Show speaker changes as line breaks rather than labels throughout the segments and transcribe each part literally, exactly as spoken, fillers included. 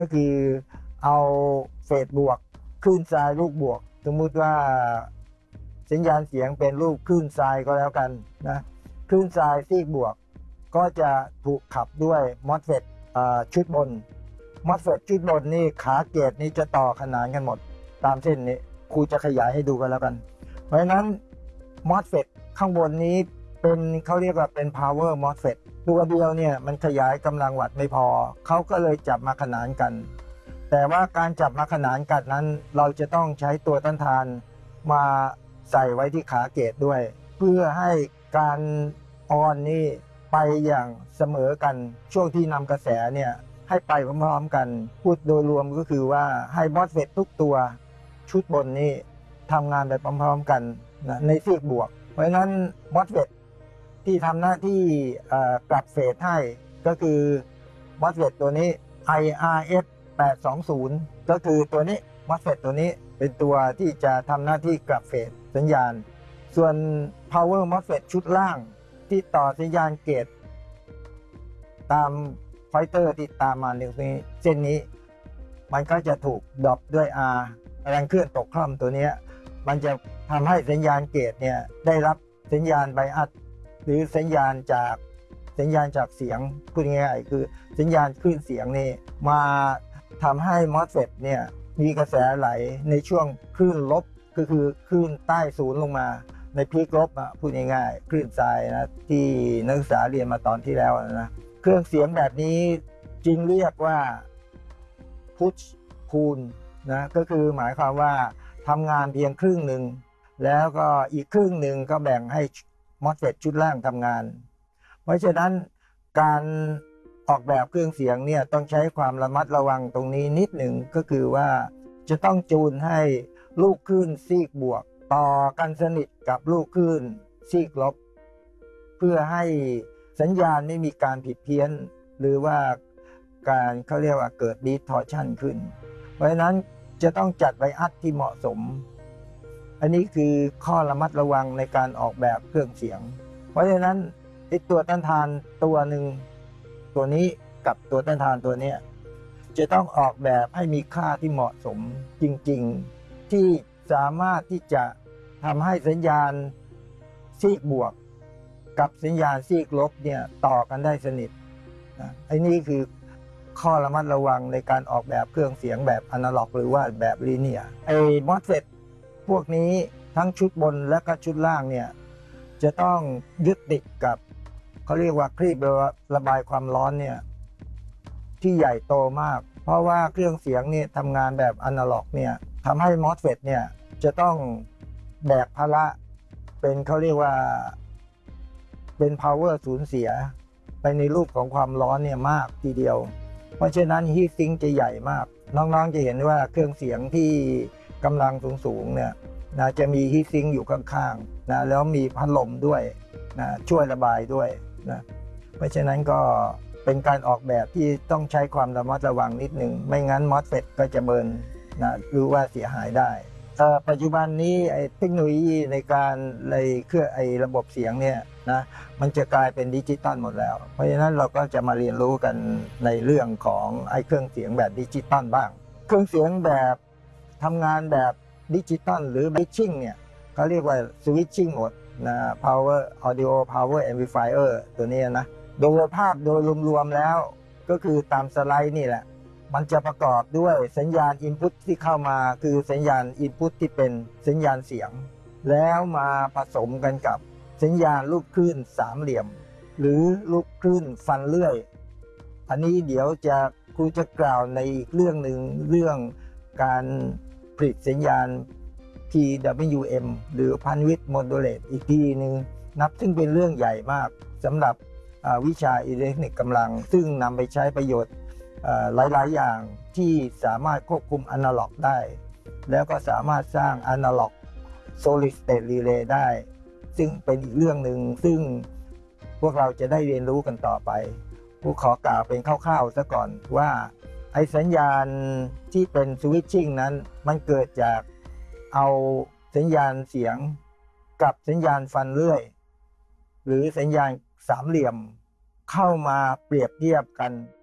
ก็คือเอาเฟสบวกคลื่นทรายลูกบวกสมมุติว่าสัญญาณเสียงเป็นรูปคลื่นทรายก็แล้วกันนะคลื่นทรายซีกบวกก็จะถูกขับด้วยมอสเฟตชุดบนมอสเฟตชุดบนนี่ขาเกตนี้จะต่อขนานกันหมดตามเส้นนี้ครูจะขยายให้ดูกันแล้วกันเพราะฉะนั้นมอสเฟตข้างบนนี้เป็นเขาเรียกว่าเป็น power มอสเฟตตัวเดียวเนี่ยมันขยายกำลังวัตต์ไม่พอเขาก็เลยจับมาขนานกันแต่ว่าการจับมาขนานกันนั้นเราจะต้องใช้ตัวต้านทานมาใส่ไว้ที่ขาเกตด้วยเพื่อให้การออนนี่ไปอย่างเสมอกันช่วงที่นำกระแสเนี่ยให้ไปพร้อมๆกันพูดโดยรวมก็คือว่าให้มอสเฟตทุกตัวชุดบนนี้ทำงานไปพร้อมๆกันนะในซีกบวกเพราะฉะนั้นมอสเฟตที่ทำหน้าที่กลับเฟสให้ก็คือมอสเฟตตัวนี้ ไอ อาร์ เอส แปดสองศูนย์ก็คือตัวนี้มอสเฟตตัวนี้เป็นตัวที่จะทำหน้าที่กลับเฟสสัญญาณส่วน power มอสเฟตชุดล่างที่ต่อสัญญาณเกตตามไฟเตอร์ที่ตามมาในเส้นนี้มันก็จะถูกดรอปด้วย R แรงเคลื่อนตกคล่อมตัวนี้มันจะทำให้สัญญาณเกตเนี่ยได้รับสัญญาณไบอัสหรือสัญญาณจากสัญญาณจากเสียงพูดง่ายๆคือสัญญาณคลื่นเสียงนี่มาทำให้มอสเฟตเนี่ยมีกระแสไหลในช่วงคลื่นลบก็คือคลื่นใต้ศูนย์ลงมาในพีคลบอ่ะพูดง่ายๆคลื่นทรายนะที่นักศึกษาเรียนมาตอนที่แล้วนะเครื่องเสียงแบบนี้จึงเรียกว่า push pull นะก็คือหมายความว่าทำงานเพียงครึ่งหนึ่งแล้วก็อีกครึ่งหนึ่งก็แบ่งให้มอสเฟตชุดล่างทำงานเพราะฉะนั้นการออกแบบเครื่องเสียงเนี่ยต้องใช้ความระมัดระวังตรงนี้นิดหนึ่งก็คือว่าจะต้องจูนให้ลูกคลื่นซีกบวกต่อกันสนิทกับลูกคลื่นซีกลบเพื่อให้สัญญาณไม่มีการผิดเพี้ยนหรือว่าการเขาเรียกว่าเกิด distortion ขึ้นเพราะฉะนั้นจะต้องจัดไบอัสที่เหมาะสมอันนี้คือข้อระมัดระวังในการออกแบบเครื่องเสียงเพราะฉะนั้นไอ้ตัวต้านทานตัวหนึ่งตัวนี้กับตัวต้านทานตัวนี้จะต้องออกแบบให้มีค่าที่เหมาะสมจริงๆที่สามารถที่จะทำให้สัญญาณซีกบวกกับสัญญาณซีกลบเนี่ยต่อกันได้สนิทนะไอ้นี่คือข้อระมัดระวังในการออกแบบเครื่องเสียงแบบอนาล็อกหรือว่าแบบลีเนียร์ไอ้มอสเฟตพวกนี้ทั้งชุดบนและก็ชุดล่างเนี่ยจะต้องยึดติดกับเขาเรียกว่าครีบระบายความร้อนเนี่ยที่ใหญ่โตมากเพราะว่าเครื่องเสียงนี่ทำงานแบบอนาล็อกเนี่ยทำให้มอสเฟตเนี่ยจะต้องแบกภาระเป็นเขาเรียกว่าเป็น power สูญเสียไปในรูปของความร้อนเนี่ยมากทีเดียวเพราะฉะนั้นฮีทซิงค์จะใหญ่มากน้องๆจะเห็นว่าเครื่องเสียงที่กำลังสูงๆเนี่ยนะจะมีฮีทซิงค์อยู่ข้างๆนะแล้วมีพัดลมด้วยนะช่วยระบายด้วยนะเพราะฉะนั้นก็เป็นการออกแบบที่ต้องใช้ความระมัดระวังนิดหนึ่งไม่งั้นมอสเฟตก็จะเบิร์นนะหรือว่าเสียหายได้ปัจจุบันนี้ไอ้เทคโนโลยีในการในเครื่องไอ้ระบบเสียงเนี่ยนะมันจะกลายเป็นดิจิตอลหมดแล้วเพราะฉะนั้นเราก็จะมาเรียนรู้กันในเรื่องของไอ้เครื่องเสียงแบบดิจิตอลบ้างเครื่องเสียงแบบทำงานแบบดิจิตอลหรือ switching เนี่ยเขาเรียกว่า switching mode นะ power audio power amplifier ตัวนี้นะโดยภาพโดยรวมๆแล้วก็คือตามสไลด์นี่แหละมันจะประกอบด้วยสัญญาณ Input ที่เข้ามาคือสัญญาณ Input ที่เป็นสัญญาณเสียงแล้วมาผสมกันกับสัญญาณลูกคลื่นสามเหลี่ยมหรือลูกคลื่นฟันเลื่อยอันนี้เดี๋ยวจะครูจะกล่าวในอีกเรื่องหนึ่งเรื่องการผลิตสัญญาณ พี ดับเบิลยู เอ็ม หรือ Bandwidth Modulate อีกทีหนึ่งนับซึ่งเป็นเรื่องใหญ่มากสำหรับวิชาอิเล็กทรอนิกส์กำลังซึ่งนำไปใช้ประโยชน์หลายๆอย่างที่สามารถควบคุมอนาล็อกได้แล้วก็สามารถสร้างอนาล็อก Solid State Relay ได้ซึ่งเป็นอีกเรื่องหนึ่งซึ่งพวกเราจะได้เรียนรู้กันต่อไปผู้ขอกล่าวเป็นคร่าวๆซะก่อนว่าไอ้สัญญาณที่เป็น Switching นั้นมันเกิดจากเอาสัญญาณเสียงกับสัญญาณฟันเลื่อยหรือสัญญาณสามเหลี่ยมเข้ามาเปรียบเทียบกัน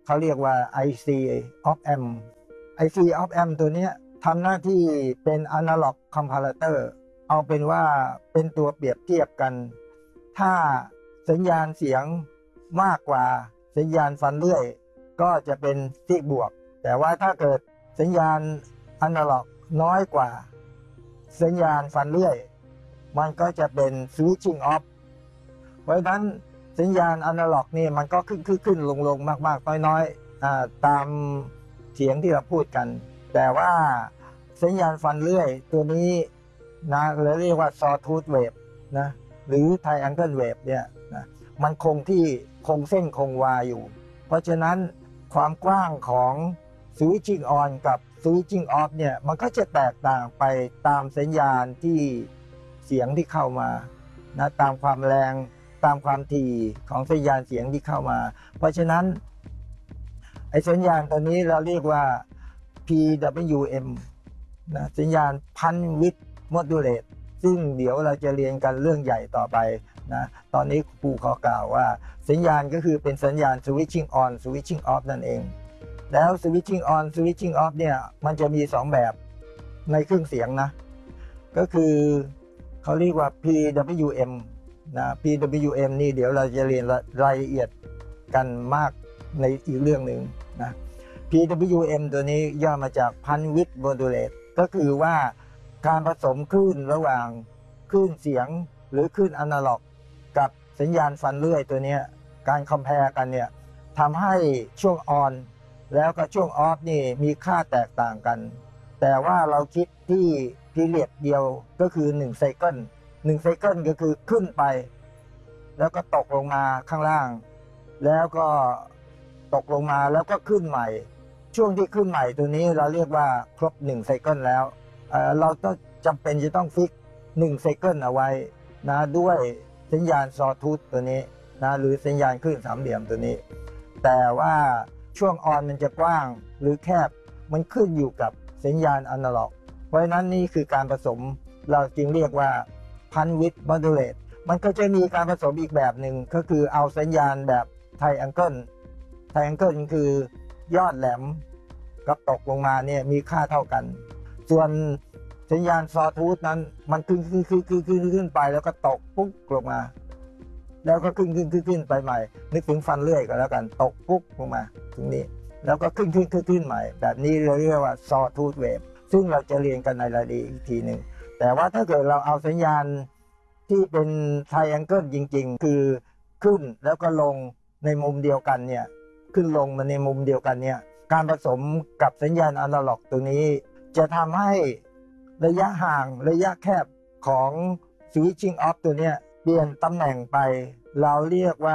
เขาเรียกว่า ไอ ซี op amp ไอ ซี op amp ตัวนี้ทำหน้าที่เป็น analog comparator เอาเป็นว่าเป็นตัวเปรียบเทียบกันถ้าสัญญาณเสียงมากกว่าสัญญาณฟันเลื่อยก็จะเป็นซีกบวกแต่ว่าถ้าเกิดสัญญาณอนาล็อกน้อยกว่าสัญญาณฟันเลื่อยมันก็จะเป็น switching off เพราะฉะนั้นสัญญาณอนาล็อกนี่มันก็ขึ้นขึ้นขึ้นลงลงมากมากน้อยน้อยตามเสียงที่เราพูดกันแต่ว่าสัญญาณฟันเลื่อยตัวนี้นะเราเรียกว่า sawtooth wave นะหรือ triangle wave เนี่ยนะมันคงที่คงเส้นคงวาอยู่เพราะฉะนั้นความกว้างของ switching on กับ switching off เนี่ยมันก็จะแตกต่างไปตามสัญญาณที่เสียงที่เข้ามานะตามความแรงตามความถี่ของสัญญาณเสียงที่เข้ามาเพราะฉะนั้นไอ้สัญญาณตัวนี้เราเรียกว่า พี ดับเบิลยู เอ็ม นะสัญญาณ punch width modulate ซึ่งเดี๋ยวเราจะเรียนกันเรื่องใหญ่ต่อไปนะตอนนี้ครูขอกล่าวว่าสัญญาณก็คือเป็นสัญญาณ switching on switching off นั่นเองแล้ว switching on switching off เนี่ยมันจะมีสองแบบในเครื่องเสียงนะก็คือเขาเรียกว่า พี ดับเบิลยู เอ็ม นะ พี ดับเบิลยู เอ็ม นี่เดี๋ยวเราจะเรียนรายละเอียดกันมากในอีกเรื่องหนึ่งนะ พี ดับเบิลยู เอ็ม ตัวนี้ย่อมาจาก punch width modulate ก็คือว่าการผสมคลื่นระหว่างคลื่นเสียงหรือคลื่นอนาล็อกกับสัญญาณฟันเลื่อยตัวนี้การคอมเพลกันเนี่ยทำให้ช่วงออนแล้วก็ช่วงออฟนี่มีค่าแตกต่างกันแต่ว่าเราคิดที่พีเรียดเดียวก็คือหนึ่งไซเคิลหนึ่งไซเคิลก็คือขึ้นไปแล้วก็ตกลงมาข้างล่างแล้วก็ตกลงมาแล้วก็ขึ้นใหม่ช่วงที่ขึ้นใหม่ตัวนี้เราเรียกว่าครบหนึ่งไซเคิลแล้วเอ่อเราต้องจำเป็นจะต้องฟิกหนึ่งไซเคิลเอาไว้นะด้วยสัญญาณซอทูธตัวนี้นะหรือสัญญาณคลื่นสามเหลี่ยมตัวนี้แต่ว่าช่วงออนมันจะกว้างหรือแคบมันขึ้นอยู่กับสัญญาณอนาล็อกเพราะฉะนั้นนี่คือการผสมเราจึงเรียกว่า punch width modulate มันก็จะมีการผสมอีกแบบหนึ่งก็คือเอาสัญญาณแบบ triangle triangle คือยอดแหลมกับตกลงมาเนี่ยมีค่าเท่ากันส่วนสัญญาณซอทูธนั้นมันขึ้นขึ้นขึ้นขึ้นขึ้นขึ้นไปแล้วก็ตกปุ๊บลงมาแล้วก็ขึ้นขึ้นขึ้นขึ้นไปใหม่นึกถึงฟันเลื่อยก็แล้วกันตกปุ๊บลงมาตรงนี้แล้วก็ขึ้นขึ้นขึ้นขึ้นใหม่แบบนี้เราเรียกว่าซอทูธเวฟซึ่งเราจะเรียนกันในรายละเอียดอีกทีหนึ่งแต่ว่าถ้าเกิดเราเอาสัญญาณที่เป็นไทรแองเกิลจริงๆคือขึ้นแล้วก็ลงในมุมเดียวกันเนี่ยขึ้นลงมาในมุมเดียวกันเนี่ยการผสมกับสัญญาณอนาล็อกตัวนี้จะทำให้ระยะห่างระยะแคบของ switching off ตัวเนี้ยเปลี่ยนตำแหน่งไปเราเรียกว่า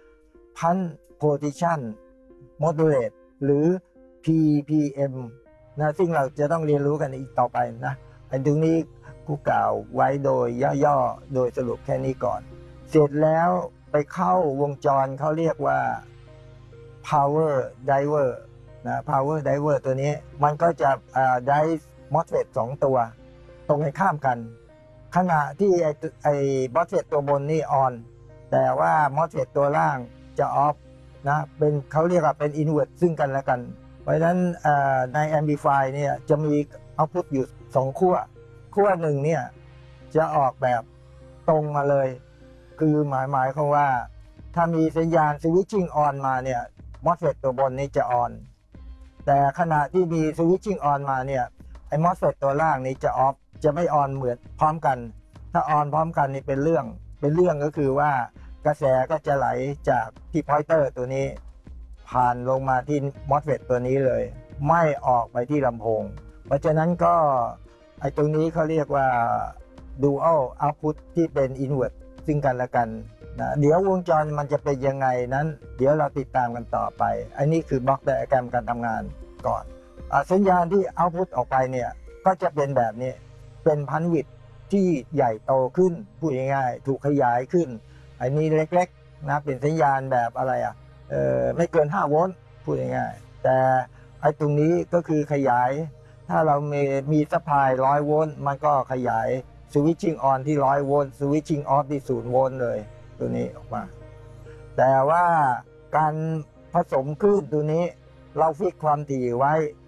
punch position modulate หรือ พี พี เอ็ม นะซึ่งเราจะต้องเรียนรู้กันอีกต่อไปนะอันตรงนี้กูกล่าวไว้โดยย่อๆโดยสรุปแค่นี้ก่อนเสร็จแล้วไปเข้าวงจรเขาเรียกว่า power driver นะ power driver ตัวนี้มันก็จะได้ มอสเฟต สองตัวตรงกันข้ามกันขณะที่ไอ้ไอ้ มอสเฟต ตัวบนนี่ออนแต่ว่า มอสเฟต ตัวล่างจะออฟนะเป็นเขาเรียกว่าเป็นอินเวอร์ตซึ่งกันและกันเพราะฉะนั้นใน แอมพลิฟายเนี่ยจะมีเอาต์พุตอยู่สองขั้วขั้วหนึ่งเนี่ยจะออกแบบตรงมาเลยคือหมายหมายความว่าถ้ามีสัญญาณ switching on มาเนี่ย มอสเฟต ตัวบนนี้จะออนแต่ขณะที่มี switching on มาเนี่ยไอ้ มอสเฟต ตัวล่างนี้จะออฟจะไม่ออนเหมือนพร้อมกันถ้าออนพร้อมกันนี่เป็นเรื่องเป็นเรื่องก็คือว่ากระแสก็จะไหลจากที่พอยเตอร์ตัวนี้ผ่านลงมาที่ มอสเฟต ตัวนี้เลยไม่ออกไปที่ลำโพงเพราะฉะนั้นก็ไอ้ตรงนี้เขาเรียกว่า dual output ที่เป็น invert ซึ่งกันและกันนะเดี๋ยววงจรมันจะเป็นยังไงนั้นเดี๋ยวเราติดตามกันต่อไปอันนี้คือบล็อกไดอะแกรมการทำงานก่อนสัญญาณที่ output ออกไปเนี่ยก็จะเป็นแบบนี้เป็นพันวิดที่ใหญ่โตขึ้นพูดง่ายๆถูกขยายขึ้นอันนี้เล็กๆนะเป็นสัญญาณแบบอะไรอ่ะเออไม่เกินห้าโวลต์พูดง่ายๆแต่ไอ้ตรงนี้ก็คือขยายถ้าเรามีมีซัพพลายหนึ่งร้อยโวลต์มันก็ขยาย switching on ที่หนึ่งร้อยโวลต์ switching off ที่ศูนย์โวลต์เลยตัวนี้ออกมาแต่ว่าการผสมคลื่นตัวนี้ เราฟิกความถี่ไว้